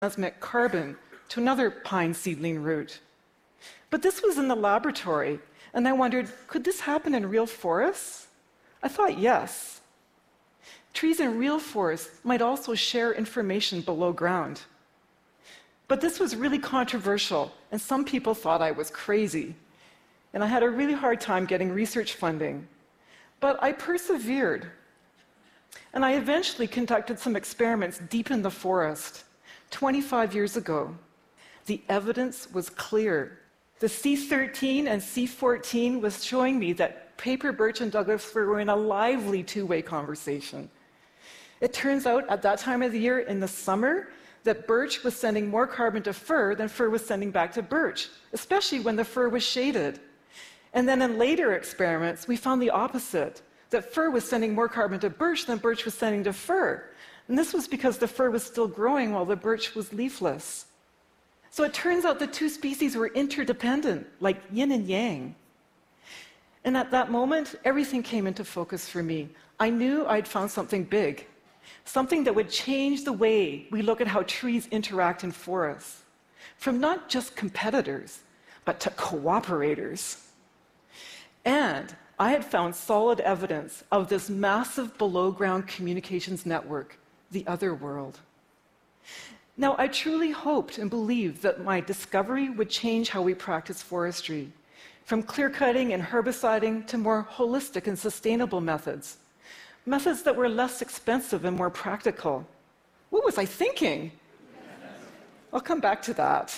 transmit carbon to another pine seedling root. But this was in the laboratory, and I wondered, could this happen in real forests? I thought yes. Trees in real forests might also share information below ground. But this was really controversial, and some people thought I was crazy. And I had a really hard time getting research funding. But I persevered. And I eventually conducted some experiments deep in the forest, 25 years ago. The evidence was clear. The C13 and C14 was showing me that paper birch and Douglas fir were in a lively two-way conversation. It turns out at that time of the year, in the summer, that birch was sending more carbon to fir than fir was sending back to birch, especially when the fir was shaded. And then in later experiments, we found the opposite, that fir was sending more carbon to birch than birch was sending to fir. And this was because the fir was still growing while the birch was leafless. So it turns out the two species were interdependent, like yin and yang. And at that moment, everything came into focus for me. I knew I'd found something big, something that would change the way we look at how trees interact in forests, from not just competitors, but to cooperators. And I had found solid evidence of this massive below-ground communications network, the other world. Now, I truly hoped and believed that my discovery would change how we practice forestry, from clear-cutting and herbiciding to more holistic and sustainable methods, methods that were less expensive and more practical. What was I thinking? I'll come back to that.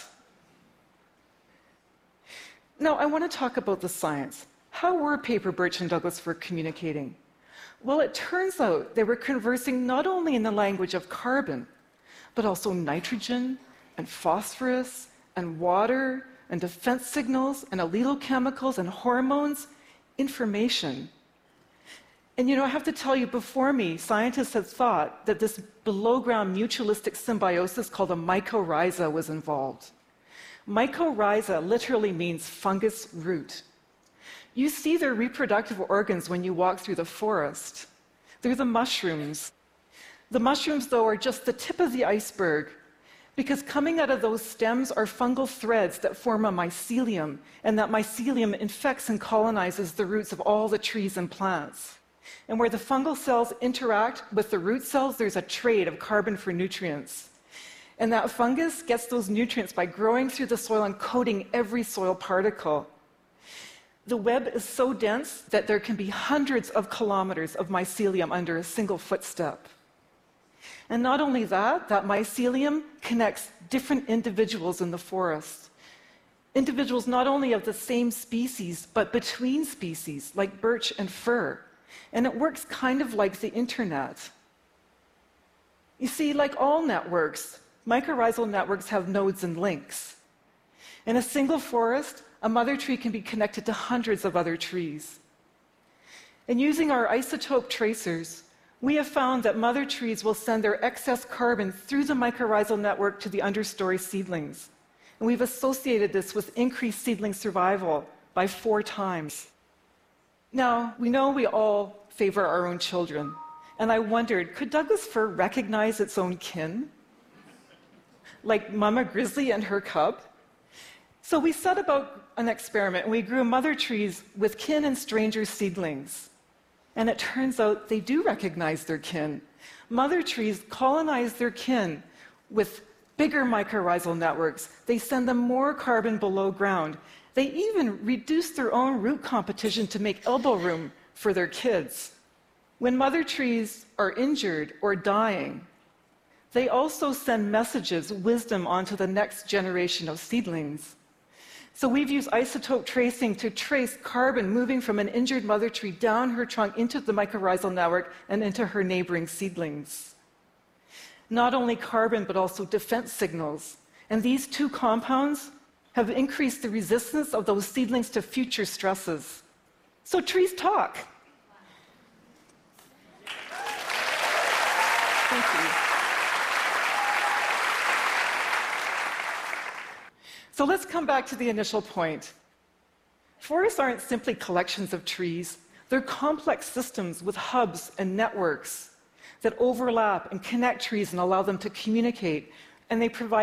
Now, I want to talk about the science. How were paper birch and Douglas fir communicating? Well, it turns out they were conversing not only in the language of carbon, but also nitrogen and phosphorus and water and defense signals and allelochemicals and hormones, information. And I have to tell you, before me, scientists had thought that this below-ground mutualistic symbiosis called a mycorrhiza was involved. Mycorrhiza literally means fungus root. You see their reproductive organs when you walk through the forest. They're the mushrooms. The mushrooms, though, are just the tip of the iceberg, because coming out of those stems are fungal threads that form a mycelium, and that mycelium infects and colonizes the roots of all the trees and plants. And where the fungal cells interact with the root cells, there's a trade of carbon for nutrients. And that fungus gets those nutrients by growing through the soil and coating every soil particle. The web is so dense that there can be hundreds of kilometers of mycelium under a single footstep. And not only that, that mycelium connects different individuals in the forest. Individuals not only of the same species, but between species, like birch and fir. And it works kind of like the internet. You see, like all networks, mycorrhizal networks have nodes and links. In a single forest, a mother tree can be connected to hundreds of other trees. And using our isotope tracers, we have found that mother trees will send their excess carbon through the mycorrhizal network to the understory seedlings. And we've associated this with increased seedling survival by 4 times. Now, we know we all favor our own children. And I wondered, could Douglas fir recognize its own kin? Like Mama Grizzly and her cub? So we set about an experiment, and we grew mother trees with kin and stranger seedlings. And it turns out they do recognize their kin. Mother trees colonize their kin with bigger mycorrhizal networks. They send them more carbon below ground. They even reduce their own root competition to make elbow room for their kids. When mother trees are injured or dying, they also send messages, wisdom, onto the next generation of seedlings. So we've used isotope tracing to trace carbon moving from an injured mother tree down her trunk into the mycorrhizal network and into her neighboring seedlings. Not only carbon, but also defense signals. And these 2 compounds have increased the resistance of those seedlings to future stresses. So trees talk. Thank you. So let's come back to the initial point. Forests aren't simply collections of trees. They're complex systems with hubs and networks that overlap and connect trees and allow them to communicate and they provide